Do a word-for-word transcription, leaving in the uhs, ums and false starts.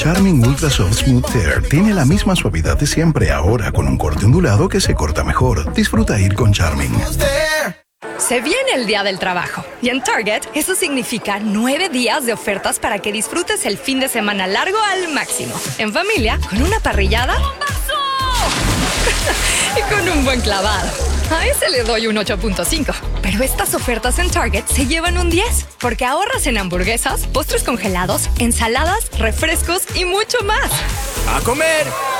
Charmin Ultra Soft Smooth Tear tiene la misma suavidad de siempre, ahora con un corte ondulado que se corta mejor. Disfruta ir con Charmin. Se viene el Día del Trabajo y en Target eso significa nueve días de ofertas para que disfrutes el fin de semana largo al máximo. En familia, con una parrillada y con un buen clavado. A ese le doy un ocho punto cinco. Pero estas ofertas en Target se llevan un diez, porque ahorras en hamburguesas, postres congelados, ensaladas, refrescos y mucho más. ¡A comer!